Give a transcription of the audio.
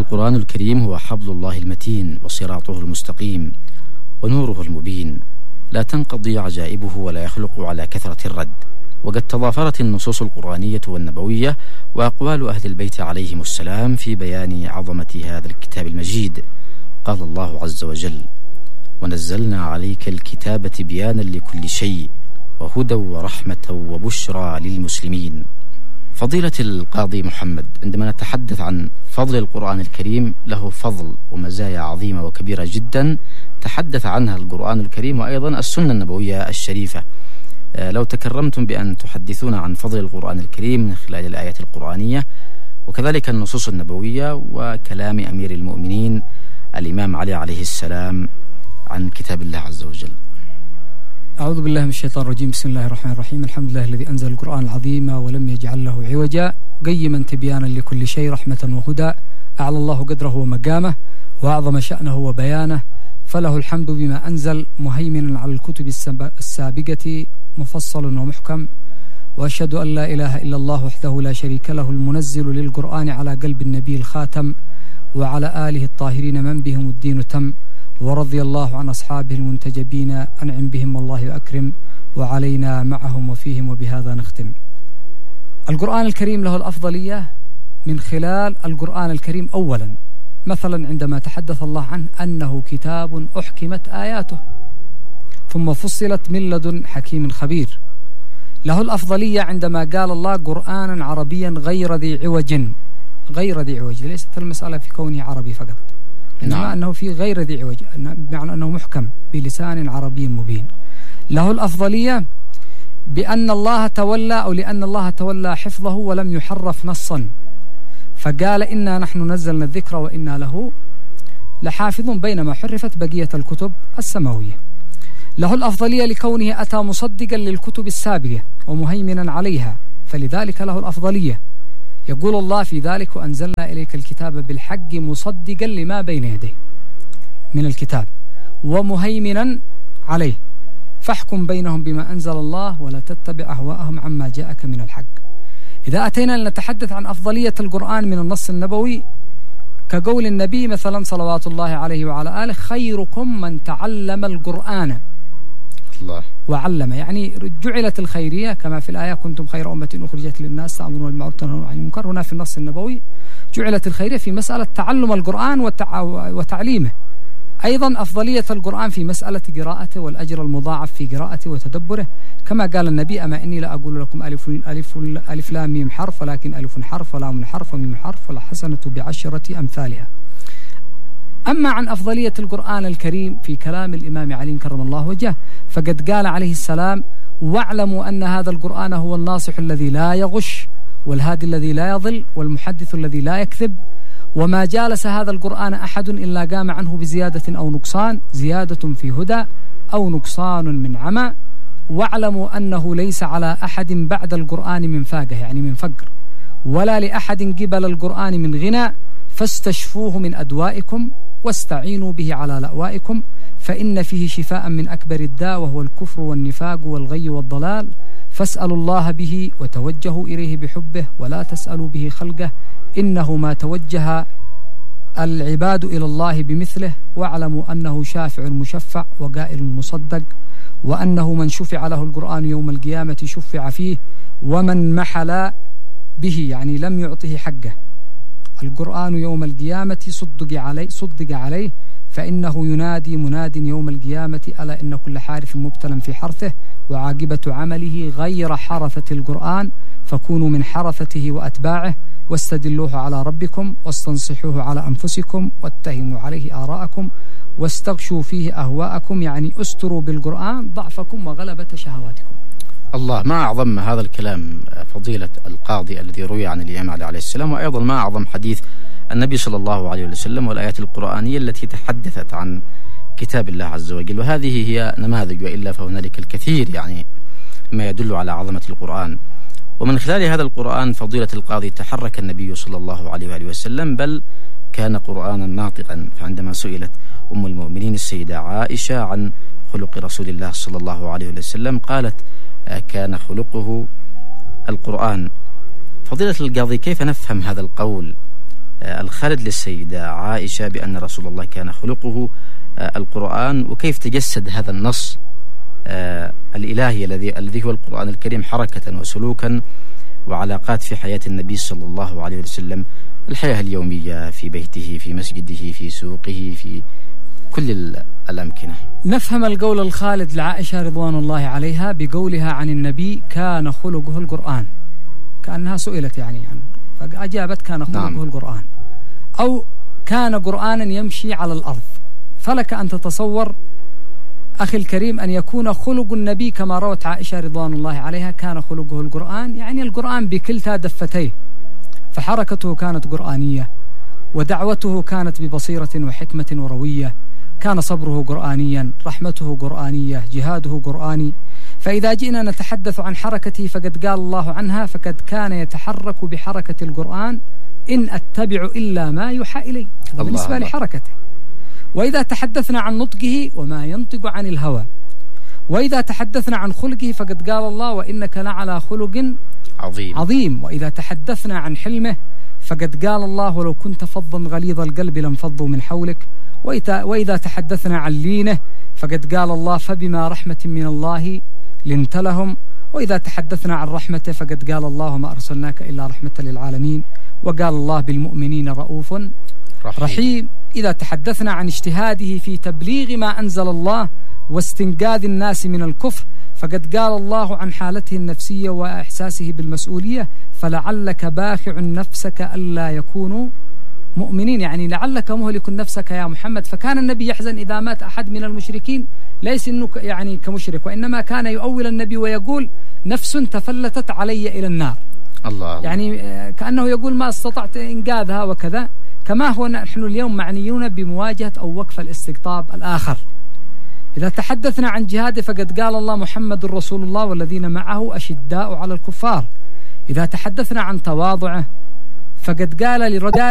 القرآن الكريم هو حبل الله المتين وصراطه المستقيم ونوره المبين، لا تنقضي عجائبه ولا يخلق على كثرة الرد. وقد تضافرت النصوص القرآنية والنبوية وأقوال أهل البيت عليهم السلام في بيان عظمة هذا الكتاب المجيد. قال الله عز وجل: ونزلنا عليك الكتاب بيانا لكل شيء وهدى ورحمة وبشرى للمسلمين. فضيلة القاضي محمد، عندما نتحدث عن فضل القرآن الكريم، له فضل ومزايا عظيمة وكبيرة جدا تحدث عنها القرآن الكريم وأيضا السنة النبوية الشريفة. لو تكرمتم بأن تحدثونا عن فضل القرآن الكريم من خلال الآيات القرآنية وكذلك النصوص النبوية وكلام أمير المؤمنين الإمام علي عليه السلام عن كتاب الله عز وجل. أعوذ بالله من الشيطان الرجيم. بسم الله الرحمن الرحيم. الحمد لله الذي أنزل القرآن العظيم ولم يجعل له عوجا قيما تبيانا لكل شيء رحمة وهدى. أعلى الله قدره ومقامه وأعظم شأنه وبيانه، فله الحمد بما أنزل مهيمنا على الكتب السابقة مفصل ومحكم. وأشهد أن لا إله إلا الله وحده لا شريك له المنزل للقرآن على قلب النبي الخاتم وعلى آله الطاهرين من بهم الدين تم. ورضي الله عن أصحابه المنتجبين أنعم بهم والله وأكرم وعلينا معهم وفيهم وبهذا نختم. القرآن الكريم له الأفضلية من خلال القرآن الكريم. أولا مثلا عندما تحدث الله عنه أنه كتاب أحكمت آياته ثم فصلت من لدن حكيم خبير. له الأفضلية عندما قال الله قرآنا عربيا غير ذي عوج. غير ذي عوج ليست المسألة في كونه عربي فقط، إنما أنه في غير ذي عوج، بمعنى أنه محكم بلسان عربي مبين. له الأفضلية بأن الله تولى أو لأن الله تولى حفظه ولم يحرف نصا، فقال إنا نحن نزلنا الذكر وإنا له لحافظ، بينما حرفت بقية الكتب السماوية. له الأفضلية لكونه أتى مصدقا للكتب السابقة ومهيمنا عليها، فلذلك له الأفضلية. يقول الله في ذلك: وأنزلنا إليك الكتاب بالحق مصدقا لما بين يديه من الكتاب ومهيمنا عليه فاحكم بينهم بما أنزل الله ولا تتبع أهواءهم عما جاءك من الحق. إذا أتينا لنتحدث عن أفضلية القرآن من النص النبوي كقول النبي مثلا صلوات الله عليه وعلى آله: خيركم من تعلم القرآن الله وعلم. يعني جعلت الخيرية كما في الآية: كنتم خير أمة أخرجت للناس تأمرون بالمعروف وتنهون عن المنكر. هنا في النص النبوي جعلت الخيرية في مسألة تعلم القرآن وتعليمه. أيضا أفضلية القرآن في مسألة قراءته والأجر المضاعف في قراءته وتدبره، كما قال النبي: أما إني لا أقول لكم ألف لام ميم حرف، ولكن ألف حرف ولام حرف وميم حرف والحسنة بعشرة أمثالها. أما عن أفضلية القرآن الكريم في كلام الإمام علي كرم الله وجهه، فقد قال عليه السلام: واعلموا أن هذا القرآن هو الناصح الذي لا يغش والهادي الذي لا يضل والمحدث الذي لا يكذب، وما جالس هذا القرآن أحد إلا قام عنه بزيادة أو نقصان، زيادة في هدى أو نقصان من عمى. واعلموا أنه ليس على أحد بعد القرآن من فاقة، يعني من فقر، ولا لأحد قبل القرآن من غنى، فاستشفوه من أدوائكم واستعينوا به على لأوائكم، فإن فيه شفاء من أكبر الداء وهو الكفر والنفاق والغي والضلال، فاسألوا الله به وتوجهوا إليه بحبه ولا تسألوا به خلقه، إنه ما توجه العباد إلى الله بمثله. واعلموا أنه شافع مشفع وقائل مصدق، وأنه من شفع له القرآن يوم القيامة شفع فيه، ومن محل به يعني لم يعطه حقه القرآن يوم القيامة صدق عليه، فإنه ينادي مناد يوم القيامة: ألا إن كل حارث مبتلى في حرثه وعاقبة عمله غير حرثة القرآن، فكونوا من حرثته وأتباعه، واستدلوه على ربكم واستنصحوه على أنفسكم واتهموا عليه آراءكم واستغشوا فيه أهواءكم، يعني استروا بالقرآن ضعفكم وغلبة شهواتكم. الله، ما أعظم هذا الكلام فضيلة القاضي الذي روي عن الإمام عليه السلام، وأيضا ما أعظم حديث النبي صلى الله عليه وسلم والآيات القرآنية التي تحدثت عن كتاب الله عز وجل. وهذه هي نماذج، وإلا فهنالك الكثير يعني ما يدل على عظمة القرآن. ومن خلال هذا القرآن فضيلة القاضي تحرك النبي صلى الله عليه وآله وسلم، بل كان قرآنا ناطقا. فعندما سئلت أم المؤمنين السيدة عائشة عن خلق رسول الله صلى الله عليه وسلم قالت: كان خلقه القرآن. فضيلة القاضي، كيف نفهم هذا القول الخالد للسيدة عائشة بأن رسول الله كان خلقه القرآن، وكيف تجسد هذا النص الإلهي الذي هو القرآن الكريم حركة وسلوكا وعلاقات في حياة النبي صلى الله عليه وسلم، الحياة اليومية في بيته، في مسجده، في سوقه، في كل الأمكنة. نفهم القول الخالد لعائشة رضوان الله عليها بقولها عن النبي كان خلقه القرآن، كأنها سئلت يعني فأجابت كان خلقه القرآن، أو كان قرآنا يمشي على الأرض. فلك أن تتصور أخي الكريم أن يكون خلق النبي كما روت عائشة رضوان الله عليها كان خلقه القرآن، يعني القرآن بكلتا دفتيه، فحركته كانت قرآنية، ودعوته كانت ببصيرة وحكمة وروية، كان صبره قرآنيا، رحمته قرآنية، جهاده قرآني. فإذا جئنا نتحدث عن حركته فقد قال الله عنها فقد كان يتحرك بحركة القرآن إن أتبع إلا ما يوحى إلي، هذا بالنسبة لحركته. وإذا تحدثنا عن نطقه وما ينطق عن الهوى، وإذا تحدثنا عن خلقه فقد قال الله وإنك لعلى خلق عظيم. وإذا تحدثنا عن حلمه فقد قال الله ولو كنت فظا غليظ القلب لانفضوا من حولك. وإذا تحدثنا عن لينه فقد قال الله فبما رحمة من الله لنت لهم. وإذا تحدثنا عن رحمته فقد قال الله ما أرسلناك إلا رحمة للعالمين. وقال الله بالمؤمنين رؤوف رحيم. إذا تحدثنا عن اجتهاده في تبليغ ما أنزل الله واستنقاذ الناس من الكفر فقد قال الله عن حالته النفسية وإحساسه بالمسؤولية فلعلك باخع نفسك ألا يكونوا مؤمنين، يعني لعلك مهلك نفسك يا محمد. فكان النبي يحزن إذا مات أحد من المشركين، ليس إنه يعني كمشرك، وإنما كان يؤول النبي ويقول نفس تفلتت علي إلى النار، الله، يعني كأنه يقول ما استطعت إنقاذها وكذا. كما هو نحن اليوم معنيون بمواجهة أو وقف الاستقطاب الآخر. إذا تحدثنا عن جهاده فقد قال الله محمد رسول الله والذين معه أشداء على الكفار. إذا تحدثنا عن تواضعه فقد قال لرجال